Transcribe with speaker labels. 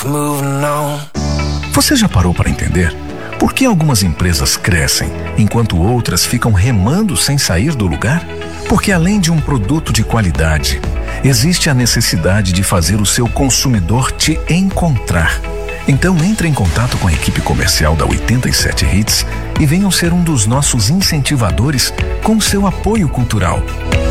Speaker 1: moving on.
Speaker 2: Você já parou para entender por que algumas empresas crescem enquanto outras ficam remando sem sair do lugar? Porque além de um produto de qualidade, existe a necessidade de fazer o seu consumidor te encontrar. Então entre em contato com a equipe comercial da 87 Hits e venham ser um dos nossos incentivadores com seu apoio cultural.